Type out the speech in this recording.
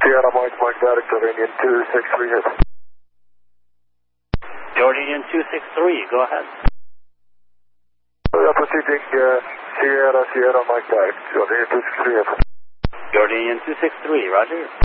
Sierra Mike Direct, Jordanian 263 here. Jordanian 263, go ahead. Proceeding Sierra Mike Direct, Jordanian 263 here. Jordanian 263, roger.